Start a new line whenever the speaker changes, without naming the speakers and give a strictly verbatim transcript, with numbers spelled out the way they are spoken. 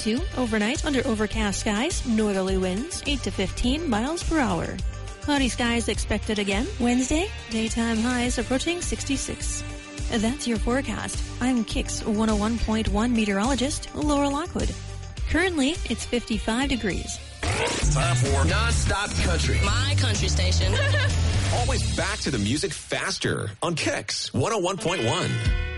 fifty-two. Overnight, under overcast skies, northerly winds, eight to fifteen miles per hour. Cloudy skies expected again. Wednesday, daytime highs approaching sixty-six. That's your forecast. I'm Kix one oh one point one meteorologist Laura Lockwood. Currently, it's fifty-five degrees.
Time for non-stop country.
My country station.
Always back to the music faster on Kix one oh one point one.